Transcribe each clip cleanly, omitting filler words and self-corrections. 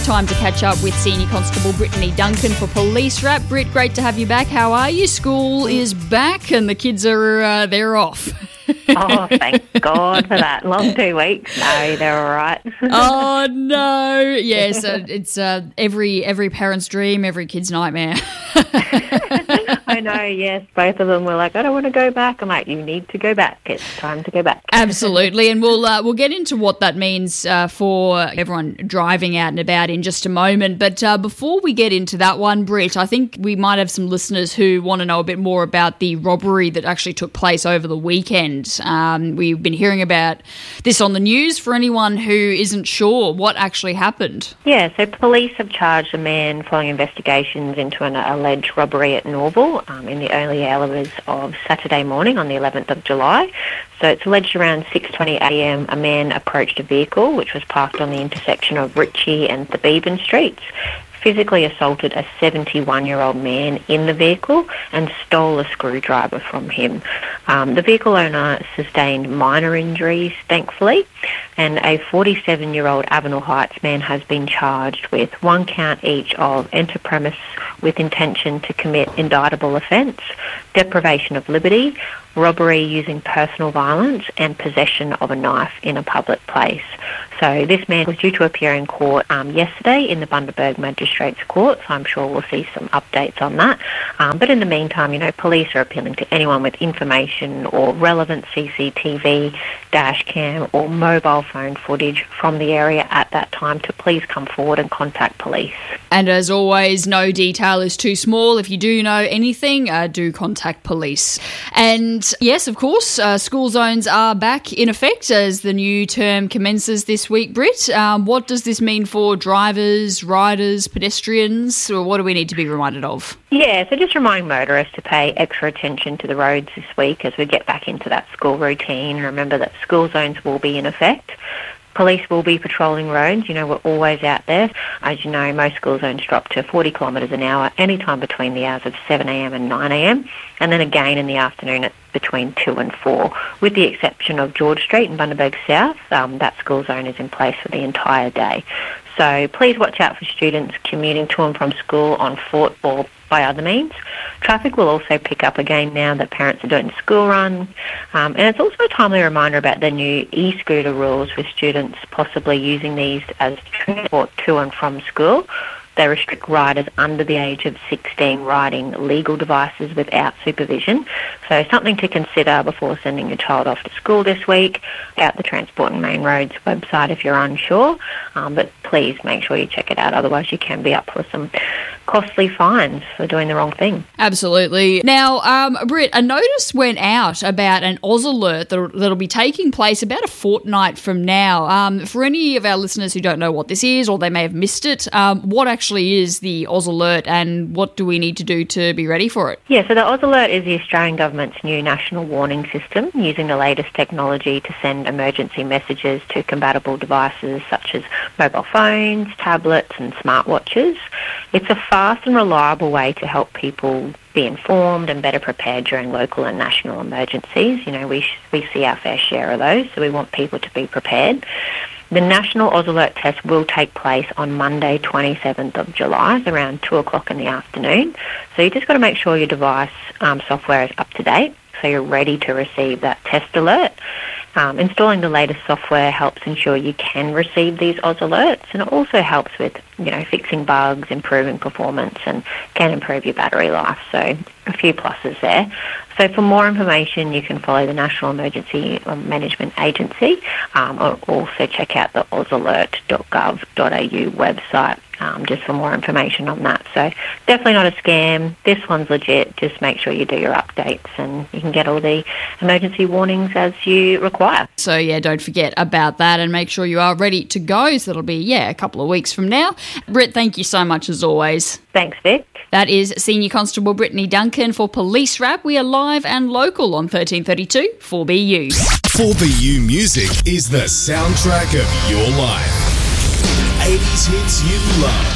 time to catch up with Senior Constable Brittany Duncan for Police Wrap. Britt, great to have you back. How are you? School is back and the kids are they're off. Oh, thank God for that. Long 2 weeks. No, they're all right. Oh, no. Yes, it's every parent's dream, every kid's nightmare. I know, yes. Both of them were like, I don't want to go back. I'm like, you need to go back. It's time to go back. Absolutely, and we'll get into what that means for everyone driving out and about in just a moment. But before we get into that one, Britt, I think we might have some listeners who want to know a bit more about the robbery that actually took place over the weekend. We've been hearing about this on the news. For anyone who isn't sure what actually happened. Yeah, so police have charged a man following investigations into an alleged robbery at Norval in the early hours of Saturday morning on the 11th of July. So it's alleged around 6:20am a man approached a vehicle which was parked on the intersection of Ritchie and Thebeban Streets, physically assaulted a 71-year-old man in the vehicle and stole a screwdriver from him. The vehicle owner sustained minor injuries, thankfully, and a 47-year-old Avenel Heights man has been charged with 1 count each of enter premise with intention to commit indictable offence, deprivation of liberty, robbery using personal violence, and possession of a knife in a public place. So this man was due to appear in court yesterday in the Bundaberg Magistrates Court, so I'm sure we'll see some updates on that. But in the meantime, police are appealing to anyone with information or relevant CCTV, dash cam or mobile phone footage from the area at that time to please come forward and contact police. And as always, no detail is too small. If you do know anything, do contact police. And yes, of course, school zones are back in effect as the new term commences this week, Britt. What does this mean for drivers, riders, pedestrians, or what do we need to be reminded of? Yeah, so just remind motorists to pay extra attention to the roads this week as we get back into that school routine. Remember that school zones will be in effect. Police will be patrolling roads. We're always out there. As you know, most school zones drop to 40 kilometres an hour anytime between the hours of 7am and 9am, and then again in the afternoon at between 2 and 4, with the exception of George Street and Bundaberg South. That school zone is in place for the entire day. So please watch out for students commuting to and from school on foot or by other means. Traffic will also pick up again now that parents are doing school runs. And it's also a timely reminder about the new e-scooter rules for students possibly using these as transport to and from school. They restrict riders under the age of 16 riding legal devices without supervision. So something to consider before sending your child off to school this week. Out the Transport and Main Roads website if you're unsure. But please make sure you check it out. Otherwise you can be up for some costly fines for doing the wrong thing. Absolutely. Now, Britt, a notice went out about an Oz alert that'll be taking place about a fortnight from now. For any of our listeners who don't know what this is or they may have missed it, what actually is the Oz alert and what do we need to do to be ready for it? Yeah, so the Oz alert is the Australian government's new national warning system using the latest technology to send emergency messages to compatible devices such as mobile phones, tablets and smartwatches. It's a fast and reliable way to help people be informed and better prepared during local and national emergencies. We see our fair share of those, so we want people to be prepared. The National Oz Alert test will take place on Monday, 27th of July, around 2 o'clock in the afternoon. So you just got to make sure your device software is up to date, so you're ready to receive that test alert. Installing the latest software helps ensure you can receive these Oz alerts, and it also helps with, fixing bugs, improving performance, and can improve your battery life. So a few pluses there. So for more information, you can follow the National Emergency Management Agency, or also check out the ozalert.gov.au website just for more information on that. So definitely not a scam. This one's legit. Just make sure you do your updates and you can get all the emergency warnings as you require. So yeah, don't forget about that and make sure you are ready to go. So that'll be, a couple of weeks from now. Britt, thank you so much as always. Thanks, Vic. That is Senior Constable Brittany Duncan for Police Wrap. We are live and local on 1332 4BU. 4BU Music is the soundtrack of your life. 80s hits you love.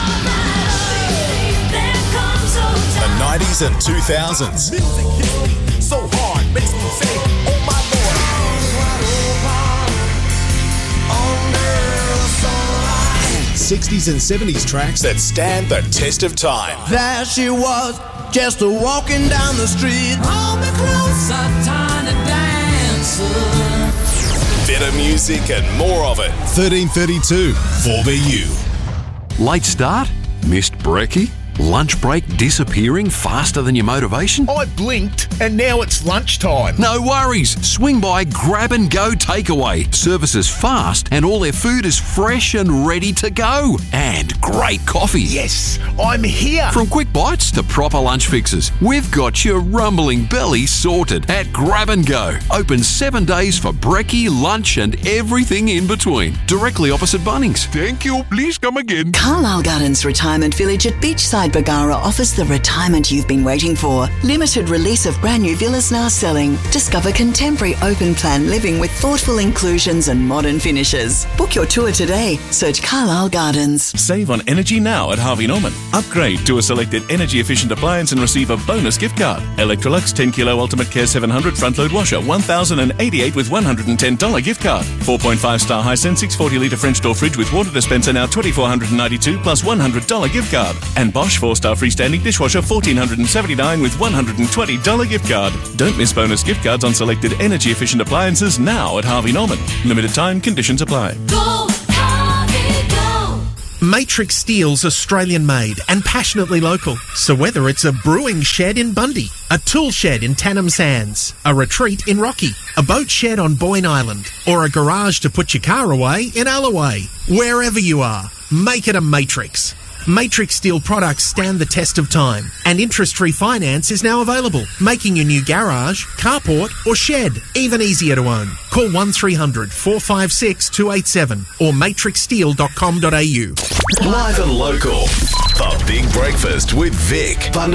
The 90s and 2000s. Music hits me so hard, makes me say, oh my Lord. 60s and 70s tracks that stand the test of time. There she was, just walking down the street. Hold me closer, tiny dancer. Better music and more of it. 1332 4BU. Late start? Missed brekkie? Lunch break disappearing faster than your motivation? I blinked and now it's lunchtime. No worries. Swing by Grab and Go Takeaway. Service is fast and all their food is fresh and ready to go. And great coffee. Yes, I'm here. From quick bites to proper lunch fixes, we've got your rumbling belly sorted at Grab and Go. Open 7 days for brekkie, lunch and everything in between. Directly opposite Bunnings. Thank you. Please come again. Carlisle Gardens Retirement Village at Beachside Bargara offers the retirement you've been waiting for. Limited release of brand new villas now selling. Discover contemporary open plan living with thoughtful inclusions and modern finishes. Book your tour today. Search Carlisle Gardens. Save on energy now at Harvey Norman. Upgrade to a selected energy efficient appliance and receive a bonus gift card. Electrolux 10 kilo Ultimate Care 700 front load washer, $1,088 with $110 gift card. 4.5 star Hisense 640 litre French door fridge with water dispenser now $2,492 plus $100 gift card. And Bosch 4-star freestanding dishwasher $1,479 with $120 gift card. Don't miss bonus gift cards on selected energy efficient appliances now at Harvey Norman. Limited time, conditions apply. Go, Harvey, go! Matrix Steel's Australian made and passionately local. So whether it's a brewing shed in Bundy, a tool shed in Tannum Sands, a retreat in Rocky, a boat shed on Boyne Island, or a garage to put your car away in Alloway, wherever you are, make it a Matrix. Matrix Steel products stand the test of time, and interest-free finance is now available, making your new garage, carport or shed even easier to own. Call 1300 456 287 or matrixsteel.com.au. Live and local. The Big Breakfast with Vic.